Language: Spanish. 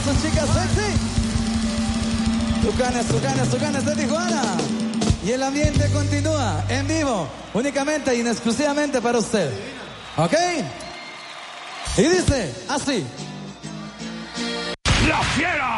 sus chicas sexy. Tucanes de Tijuana. Y el ambiente continúa en vivo, únicamente y exclusivamente para usted. ¿Ok? Y dice así. ¡La Fiera!